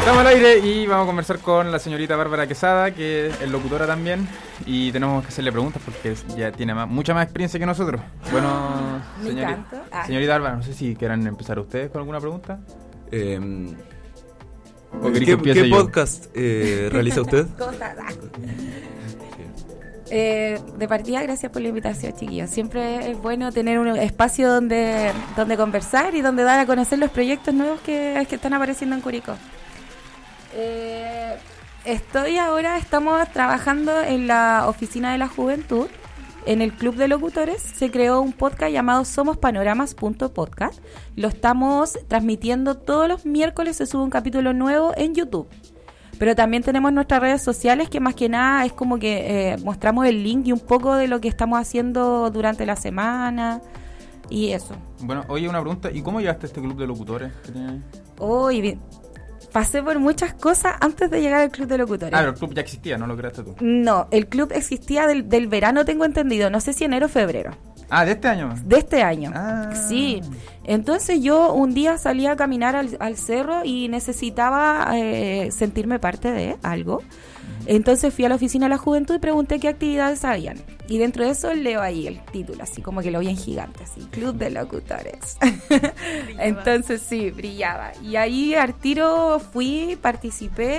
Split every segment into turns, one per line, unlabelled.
Estamos al aire y vamos a conversar con la señorita Bárbara Quesada, que es locutora también, y tenemos que hacerle preguntas porque ya tiene mucha más experiencia que nosotros. Bueno, señorita Bárbara, no sé si quieran empezar ustedes con alguna pregunta.
¿Qué podcast realiza usted?
¿Cómo está? De partida, gracias por la invitación, chiquillos. Siempre es bueno tener un espacio donde conversar y donde dar a conocer los proyectos nuevos que están apareciendo en Curicó. Estamos trabajando en la oficina de la juventud, en el club de locutores. Se creó un podcast llamado somospanoramas.podcast. Lo estamos transmitiendo todos los miércoles, se sube un capítulo nuevo en YouTube. Pero también tenemos nuestras redes sociales, que más que nada es como que mostramos el link y un poco de lo que estamos haciendo durante la semana y eso.
Bueno, oye, una pregunta, ¿y cómo llegaste a este club de locutores que tiene?
Pasé por muchas cosas antes de llegar al club de locutores.
Ah, pero el club ya existía, ¿no lo creaste tú?
No, el club existía del verano, tengo entendido, no sé si enero o febrero.
Ah, ¿de este año?
De este año,
Sí.
Entonces yo un día salí a caminar al cerro y necesitaba sentirme parte de algo. Entonces fui a la oficina de la juventud y pregunté qué actividades habían. Y dentro de eso leo ahí el título, así como que lo vi en gigante, así, Club de Locutores. Entonces sí, brillaba. Y ahí al tiro fui, participé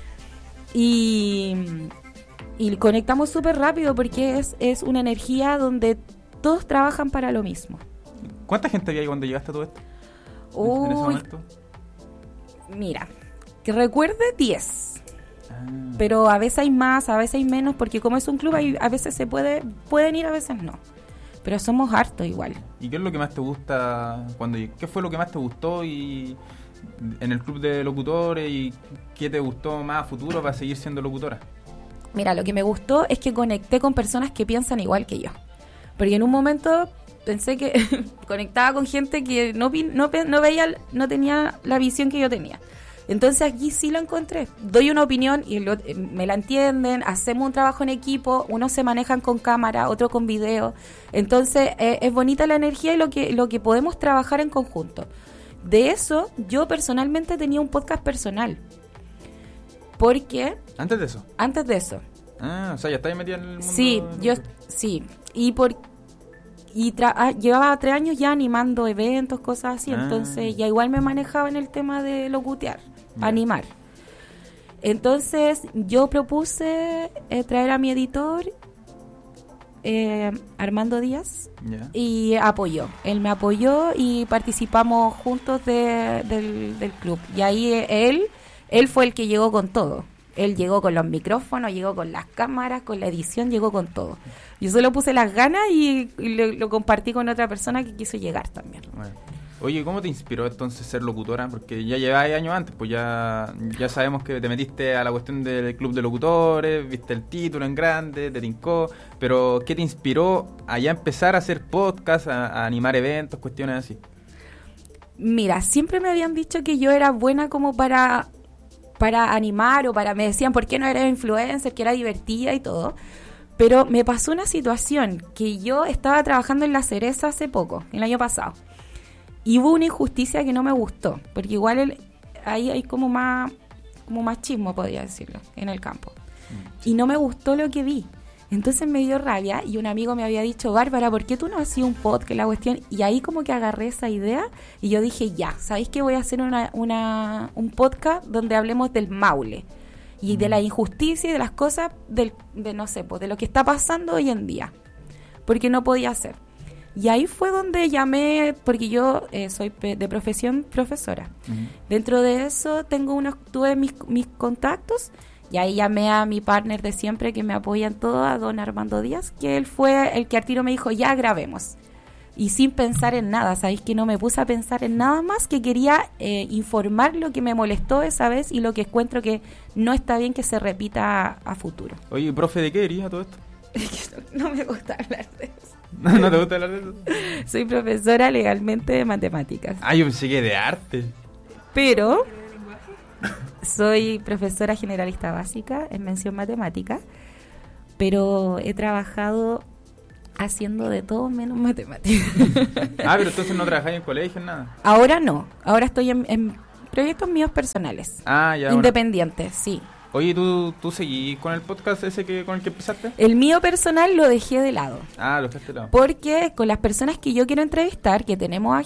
y conectamos súper rápido porque es una energía donde todos trabajan para lo mismo.
¿Cuánta gente había ahí cuando llegaste a todo esto? ¿En ese momento?
Mira, que recuerde 10. Pero a veces hay más, a veces hay menos, porque como es un club, a veces pueden ir, a veces no. Pero somos hartos igual.
¿Y qué es lo que más te gusta qué fue lo que más te gustó y en el club de locutores y qué te gustó más a futuro para seguir siendo locutora?
Mira, lo que me gustó es que conecté con personas que piensan igual que yo. Porque en un momento pensé que conectaba con gente que no tenía la visión que yo tenía. Entonces aquí sí lo encontré. Doy una opinión y me la entienden, hacemos un trabajo en equipo, unos se manejan con cámara, otros con video. Entonces es bonita la energía y lo que podemos trabajar en conjunto. De eso, yo personalmente tenía un podcast personal. Porque...
¿Antes de eso?
Antes de eso.
Ah, o sea, ya estáis metida en el mundo.
Sí, sí. Llevaba 3 años ya animando eventos, cosas así. Entonces ya igual me manejaba en el tema de locutear, animar. Entonces yo propuse traer a mi editor, Armando Díaz, y apoyó. Él me apoyó y participamos juntos del club. Y ahí él fue el que llegó con todo. Él llegó con los micrófonos, llegó con las cámaras, con la edición, llegó con todo. Yo solo puse las ganas y lo compartí con otra persona que quiso llegar también.
Bueno. Oye, ¿cómo te inspiró entonces ser locutora? Porque ya llevabas años antes, pues ya sabemos que te metiste a la cuestión del club de locutores, viste el título en grande, te tincó, pero ¿qué te inspiró a ya empezar a hacer podcast, a animar eventos, cuestiones así?
Mira, siempre me habían dicho que yo era buena como para animar me decían por qué no eres influencer, que era divertida y todo, pero me pasó una situación que yo estaba trabajando en La Cereza hace poco, el año pasado, y hubo una injusticia que no me gustó, porque igual ahí hay como machismo, podría decirlo, en el campo, y no me gustó lo que vi. Entonces me dio rabia y un amigo me había dicho, Bárbara, ¿por qué tú no hacías un podcast, la cuestión? Y ahí como que agarré esa idea y yo dije, ¿sabéis qué? Voy a hacer un podcast donde hablemos del Maule y de la injusticia y de las cosas de lo que está pasando hoy en día, porque no podía hacer. Y ahí fue donde llamé, porque yo soy de profesión profesora. Dentro de eso tuve mis contactos. Y ahí llamé a mi partner de siempre que me apoya en todo, a don Armando Díaz, que él fue el que al tiro me dijo, ya grabemos. Y sin pensar en nada, ¿sabéis? Que no me puse a pensar en nada más, que quería informar lo que me molestó esa vez y lo que encuentro que no está bien que se repita a futuro.
Oye, profe, ¿de qué eres a todo esto?
No me gusta hablar de eso.
¿No te gusta hablar de eso?
Soy profesora legalmente de matemáticas.
Ah, yo pensé que de arte.
Pero... soy profesora generalista básica en mención matemática, pero he trabajado haciendo de todo menos matemáticas.
Ah, pero entonces no trabajáis en colegio, nada.
Ahora no, ahora estoy en proyectos míos personales.
Ah, ya.
Independientes, sí.
Oye, ¿tú seguís con el podcast ese con el que empezaste?
El mío personal lo dejé de lado.
Ah, lo dejaste de lado.
Porque con las personas que yo quiero entrevistar, que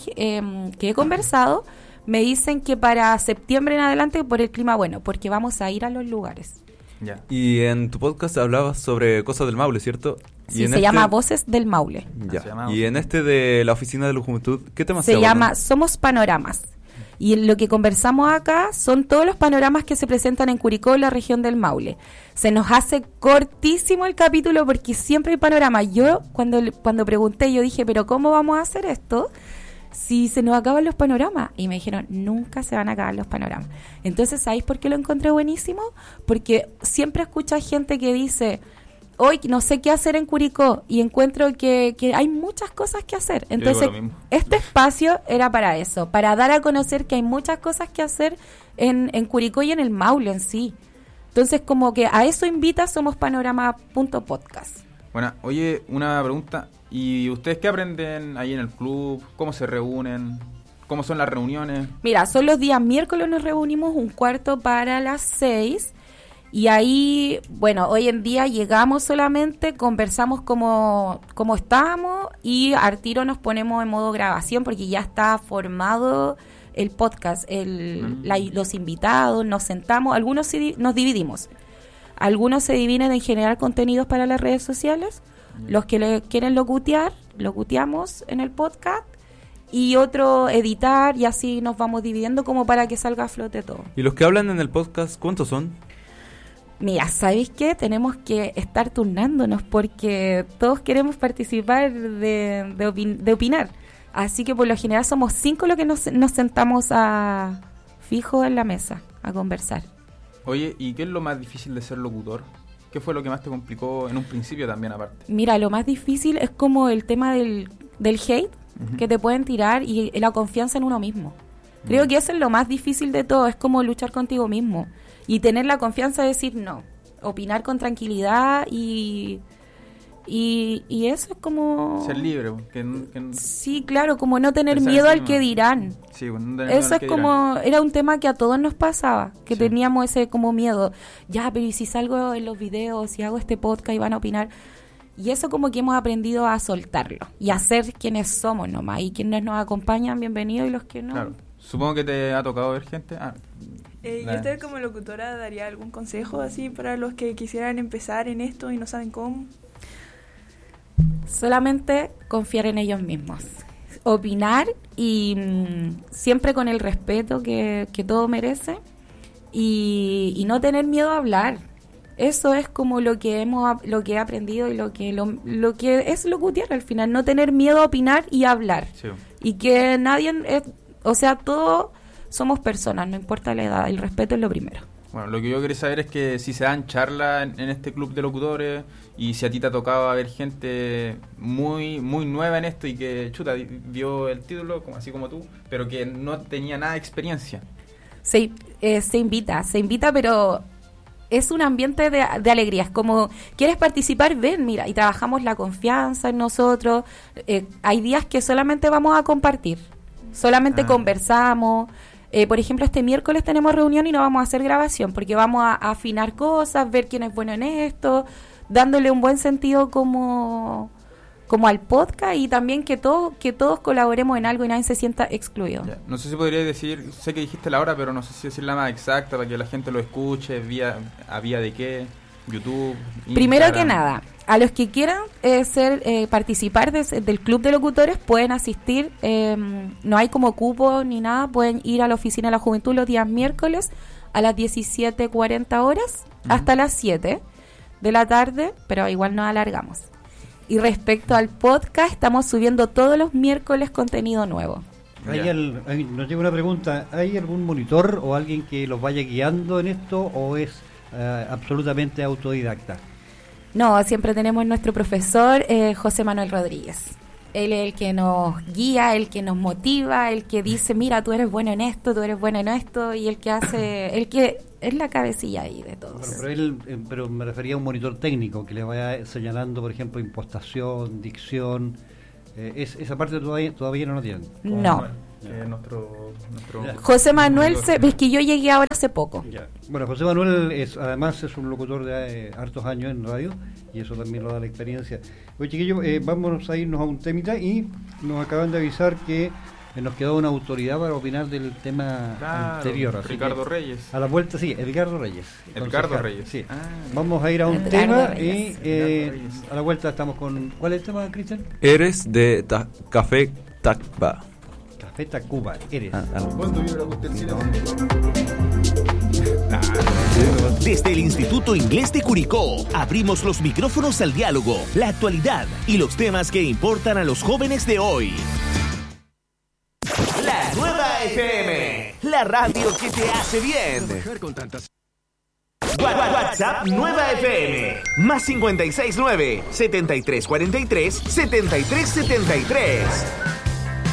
he conversado, me dicen que para septiembre en adelante por el clima bueno, porque vamos a ir a los lugares.
Ya.
Y en tu podcast hablabas sobre cosas del Maule, ¿cierto?
Sí, se llama Voces del Maule.
Ya.
Se llama
Y en este de la Oficina de la Juventud, ¿qué temas
Se
abordan?
llama Somos Panoramas. Y lo que conversamos acá son todos los panoramas que se presentan en Curicó, la región del Maule. Se nos hace cortísimo el capítulo porque siempre hay panoramas. Yo cuando pregunté, yo dije, ¿pero cómo vamos a hacer esto si se nos acaban los panoramas? Y me dijeron, nunca se van a acabar los panoramas. Entonces, ¿sabéis por qué lo encontré buenísimo? Porque siempre escucho a gente que dice, hoy no sé qué hacer en Curicó, y encuentro que hay muchas cosas que hacer. Entonces,
lo mismo.
este espacio era para eso, para dar a conocer que hay muchas cosas que hacer en Curicó y en el Maule en sí. Entonces, como que a eso invita Somos Panorama.podcast.
Bueno, oye, una pregunta. ¿Y ustedes qué aprenden ahí en el club? ¿Cómo se reúnen? ¿Cómo son las reuniones?
Mira, son los días miércoles, nos reunimos 1/4 para las 6. Y ahí, bueno, hoy en día llegamos solamente, conversamos como estábamos y al tiro nos ponemos en modo grabación porque ya está formado el podcast, los invitados, nos sentamos, algunos nos dividimos. Algunos se dividen en generar contenidos para las redes sociales, los que quieren locuteamos en el podcast, y otro editar, y así nos vamos dividiendo como para que salga a flote todo.
¿Y los que hablan en el podcast, cuántos son?
Mira, ¿sabéis qué? Tenemos que estar turnándonos porque todos queremos participar de opinar. Así que por lo general somos 5 los que nos sentamos fijo en la mesa a conversar.
Oye, ¿y qué es lo más difícil de ser locutor? ¿Qué fue lo que más te complicó en un principio también aparte?
Mira, lo más difícil es como el tema del hate que te pueden tirar y la confianza en uno mismo. Creo que eso es lo más difícil de todo, es como luchar contigo mismo y tener la confianza de decir no, opinar con tranquilidad y eso es como...
Ser libre.
Sí, claro, como no tener
Pensar
miedo al
encima.
que dirán.
Sí, no tener miedo
Eso
al
es
que
como, era un tema que a todos nos pasaba, que
Sí.
teníamos ese como miedo. Ya, pero ¿y si salgo en los videos, si hago este podcast y van a opinar? Y eso como que hemos aprendido a soltarlo y a ser quienes somos nomás. Y quienes nos acompañan, bienvenidos, y los que no.
Claro. Supongo que te ha tocado ver gente.
¿Y usted como locutora daría algún consejo así para los que quisieran empezar en esto y no saben cómo?
Solamente confiar en ellos mismos. Opinar y siempre con el respeto que todo merece y no tener miedo a hablar. Eso es como lo que he aprendido y lo que es locutear al final, no tener miedo a opinar y a hablar.
Sí.
Y que todos somos personas, no importa la edad, el respeto es lo primero.
Bueno, lo que yo quería saber es que si se dan charlas en este club de locutores y si a ti te ha tocado ver gente muy muy nueva en esto y que, vio el título, así como tú, pero que no tenía nada de experiencia.
Se invita, pero es un ambiente de alegría. Es como, ¿quieres participar? Ven, mira, y trabajamos la confianza en nosotros. Hay días que solamente vamos a compartir, solamente conversamos. Por ejemplo, este miércoles tenemos reunión y no vamos a hacer grabación porque vamos a afinar cosas, ver quién es bueno en esto, dándole un buen sentido como al podcast y también que todos colaboremos en algo y nadie se sienta excluido.
Ya. No sé si podrías decir, sé que dijiste la hora, pero no sé si decir la más exacta para que la gente lo escuche, vía de qué, YouTube,
Primero
Instagram.
que nada, a los que quieran participar del club de locutores pueden asistir, no hay como cupo ni nada, pueden ir a la oficina de la juventud los días miércoles a las 17:40 horas hasta las 7 de la tarde, pero igual nos alargamos. Y respecto al podcast, estamos subiendo todos los miércoles contenido nuevo.
Nos llega una pregunta, ¿hay algún monitor o alguien que los vaya guiando en esto o es absolutamente autodidacta?
No, siempre tenemos nuestro profesor José Manuel Rodríguez. Él es el que nos guía, el que nos motiva, el que dice, mira, tú eres bueno en esto, tú eres bueno en esto, y el que es la cabecilla ahí de todos.
Bueno, pero me refería a un monitor técnico que le vaya señalando, por ejemplo, impostación, dicción. Esa parte todavía no lo tienen.
No,
que es nuestro
José Manuel, ves que yo llegué ahora hace poco.
Ya. Bueno, José Manuel además es un locutor de hartos años en radio y eso también lo da la experiencia. Oye, chiquillos, vamos a irnos a un temita y nos acaban de avisar que nos quedó una autoridad para opinar del tema anterior. Así
Ricardo Reyes.
A la vuelta, sí, Edgardo Reyes.
Edgardo Reyes.
Sí. Vamos a ir a un
Edgardo
tema
Reyes.
y a la vuelta estamos con... ¿Cuál es el tema, Cristian?
Eres de Café Tacuba.
Café Tacuba, eres.
Desde el Instituto Inglés de Curicó, abrimos los micrófonos al diálogo, la actualidad y los temas que importan a los jóvenes de hoy. La Nueva FM, la radio que te hace bien. WhatsApp Nueva FM, más 569 7343 7373.